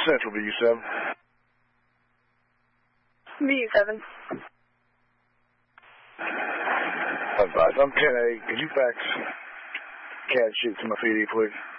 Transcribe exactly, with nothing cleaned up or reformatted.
Central V U seven. V U seven. Advise, I'm ten A. Could you fax C A D sheet to my P D, please?